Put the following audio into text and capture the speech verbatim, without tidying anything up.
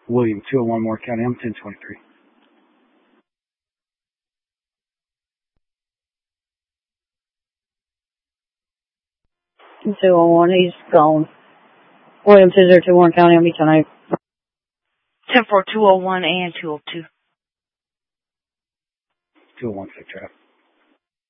William, two oh one Moore County. I'm ten twenty-three. two oh one, he's gone. William, two oh two Warren County, I'll meet tonight. ten four two oh one and two oh two. two oh one, safe trap.